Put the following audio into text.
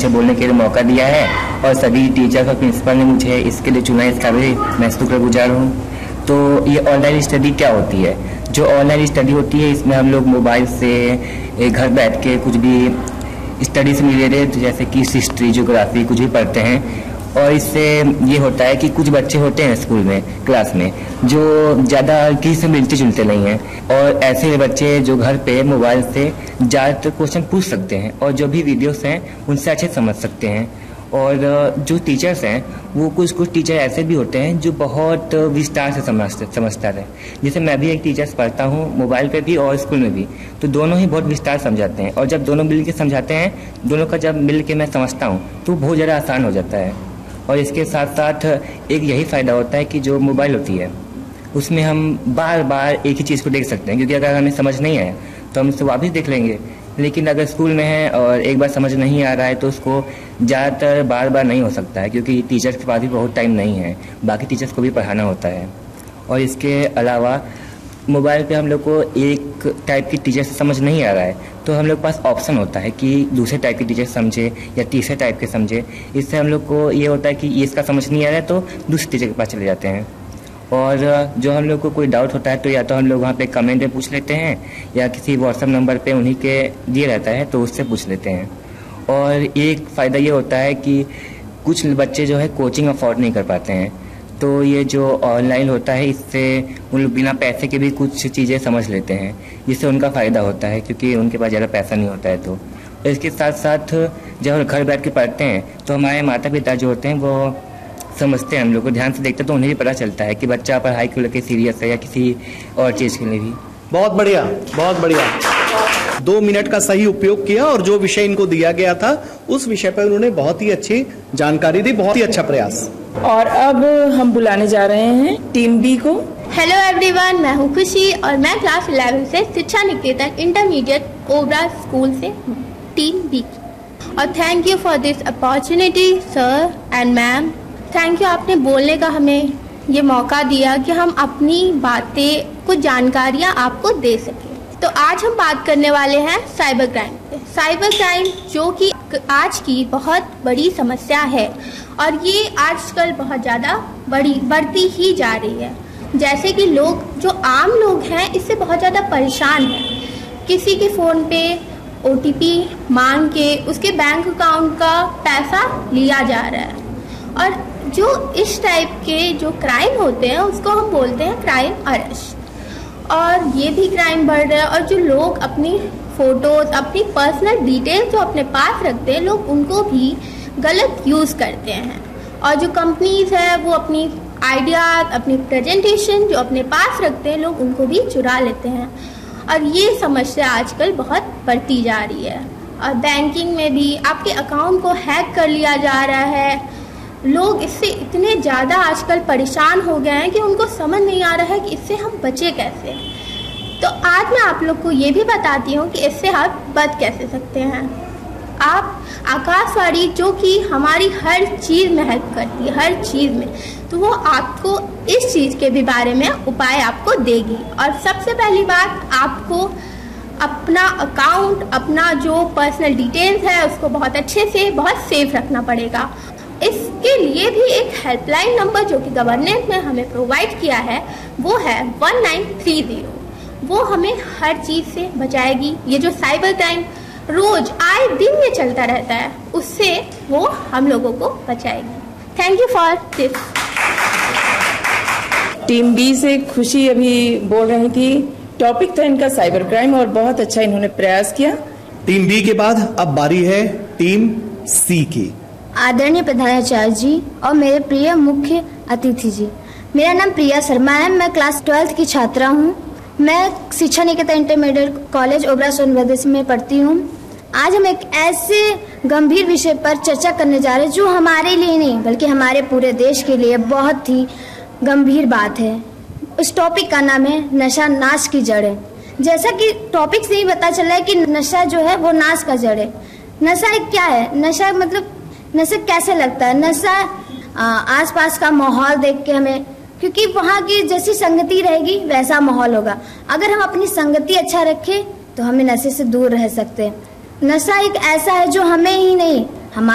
मुझे बोलने के लिए मौका दिया है और सभी टीचर्स और प्रिंसिपल ने मुझे इसके लिए चुना, इसका भी मैं शुक्रगुजार हूँ। तो ये ऑनलाइन स्टडी क्या होती है? जो ऑनलाइन स्टडी होती है इसमें हम लोग मोबाइल से घर बैठ के कुछ भी स्टडी से रिलेटेड जैसे कि हिस्ट्री, ज्योग्राफी कुछ भी पढ़ते हैं। और इससे ये होता है कि कुछ बच्चे होते हैं स्कूल में, क्लास में, जो ज़्यादा किसी से मिलते जुलते नहीं हैं, और ऐसे बच्चे जो घर पे मोबाइल से ज़्यादातर क्वेश्चन पूछ सकते हैं और जो भी वीडियोस हैं उनसे अच्छे समझ सकते हैं। और जो टीचर्स हैं वो कुछ टीचर ऐसे भी होते हैं जो बहुत विस्तार से समझता है। जैसे मैं भी एक टीचर्स पढ़ता हूँ मोबाइल पे भी और स्कूल में भी, तो दोनों ही बहुत विस्तार समझाते हैं। और जब दोनों मिल के समझाते हैं, दोनों का जब मिल के मैं समझता हूँ तो बहुत ज़्यादा आसान हो जाता है। और इसके साथ साथ एक यही फ़ायदा होता है कि जो मोबाइल होती है उसमें हम बार बार एक ही चीज़ को देख सकते हैं, क्योंकि अगर हमें समझ नहीं आया तो हम उसको वापस देख लेंगे। लेकिन अगर स्कूल में है और एक बार समझ नहीं आ रहा है तो उसको ज़्यादातर बार बार नहीं हो सकता है, क्योंकि टीचर्स के पास भी बहुत टाइम नहीं है, बाकी टीचर्स को भी पढ़ाना होता है। और इसके अलावा मोबाइल पे हम लोग को एक टाइप की टीचर से समझ नहीं आ रहा है तो हम लोग के पास ऑप्शन होता है कि दूसरे टाइप के टीचर समझे या तीसरे टाइप के समझे। इससे हम लोग को ये होता है कि ये इसका समझ नहीं आ रहा है तो दूसरे टीचर के पास चले जाते हैं। और जो हम लोग को कोई डाउट होता है तो या तो हम लोग वहाँ पे कमेंट में पूछ लेते हैं या किसी व्हाट्सएप नंबर पे उन्हीं के दिए रहता है तो उससे पूछ लेते हैं। और एक फ़ायदा ये होता है कि कुछ बच्चे जो है कोचिंग अफोर्ड नहीं कर पाते हैं, तो ये जो ऑनलाइन होता है इससे उन लोग बिना पैसे के भी कुछ चीज़ें समझ लेते हैं, जिससे उनका फ़ायदा होता है क्योंकि उनके पास ज़्यादा पैसा नहीं होता है। तो इसके साथ साथ जब हम घर बैठ के पढ़ते हैं तो हमारे माता पिता जो होते हैं वो समझते हैं, हम लोग को ध्यान से देखते हैं तो उन्हें भी पता चलता है कि बच्चा पढ़ाई को लेकर सीरियस है या किसी और चीज़ के लिए भी। बहुत बढ़िया, बहुत बढ़िया। 2 मिनट का सही उपयोग किया और जो विषय इनको दिया गया था उस विषय पर उन्होंने बहुत ही अच्छी जानकारी दी। बहुत ही अच्छा प्रयास। और अब हम बुलाने जा रहे हैं टीम बी को। हेलो एवरीवन, मैं हूँ खुशी और मैं क्लास 11 से शिक्षा निकेतन इंटरमीडिएट ओबरा स्कूल से हूँ, टीम बी। और thank you for this opportunity sir and ma'am. Thank you, आपने बोलने का हमें ये मौका दिया कि हम अपनी बातें, कुछ जानकारियाँ आपको दे सकें। तो आज हम बात करने वाले हैं साइबर क्राइम पे। साइबर क्राइम जो कि आज की बहुत बड़ी समस्या है और ये आजकल बहुत ज़्यादा बढ़ती ही जा रही है। जैसे कि लोग, जो आम लोग हैं, इससे बहुत ज़्यादा परेशान हैं। किसी के फ़ोन पे OTP मांग के उसके बैंक अकाउंट का पैसा लिया जा रहा है। और जो इस टाइप के जो क्राइम होते हैं उसको हम बोलते हैं क्राइम अरेस्ट। और ये भी क्राइम बढ़ रहा है और जो लोग अपनी फ़ोटोज़, अपनी पर्सनल डिटेल्स जो अपने पास रखते हैं, लोग उनको भी गलत यूज़ करते हैं। और जो कंपनीज है वो अपनी आइडियाज़, अपनी प्रेजेंटेशन जो अपने पास रखते हैं, लोग उनको भी चुरा लेते हैं। और ये समस्या आजकल बहुत बढ़ती जा रही है। और बैंकिंग में भी आपके अकाउंट को हैक कर लिया जा रहा है। लोग इससे इतने ज़्यादा आजकल परेशान हो गए हैं कि उनको समझ नहीं आ रहा है कि इससे हम बचे कैसे। तो आज मैं आप लोग को ये भी बताती हूँ कि इससे आप बच कैसे सकते हैं। आप आकाशवाणी जो कि हमारी हर चीज़ में हेल्प करती है, हर चीज़ में, तो वो आपको इस चीज़ के भी बारे में उपाय आपको देगी। और सबसे पहली बात, आपको अपना अकाउंट, अपना जो पर्सनल डिटेल्स है उसको बहुत अच्छे से, बहुत सेफ रखना पड़ेगा। इसके लिए भी एक हेल्पलाइन नंबर जो कि गवर्नमेंट ने हमें प्रोवाइड किया है वो है 1930। वो हमें हर चीज़ से बचाएगी। ये जो साइबर क्राइम रोज आए दिन में चलता रहता है उससे वो हम लोगों को बचाएगी। Thank you for this. Team B से खुशी अभी बोल रही थी, टॉपिक था इनका साइबर क्राइम और बहुत अच्छा इन्होंने प्रयास किया। टीम बी के बाद अब बारी है टीम सी की। आदरणीय प्रधानाचार्य जी और मेरे प्रिय मुख्य अतिथि जी, मेरा नाम प्रिया शर्मा है। मैं क्लास 12 की छात्रा हूँ। मैं शिक्षा निकेतन इंटरमीडिएट कॉलेज ओबरा सोनभद्र में पढ़ती हूँ। आज हम एक ऐसे गंभीर विषय पर चर्चा करने जा रहे हैं जो हमारे लिए नहीं बल्कि हमारे पूरे देश के लिए बहुत ही गंभीर बात है। उस टॉपिक का नाम है नशा नाश की जड़ है। जैसा कि टॉपिक से ही पता चला है कि नशा जो है वो नाश का जड़ है। नशा एक क्या है? नशा मतलब नशा कैसे लगता है? नशा आसपास का माहौल देख के हमें, क्योंकि वहाँ की जैसी संगति रहेगी वैसा माहौल होगा। अगर हम अपनी संगति अच्छा रखें तो हमें नशे से दूर रह सकते हैं। नशा एक ऐसा है जो हमें ही नहीं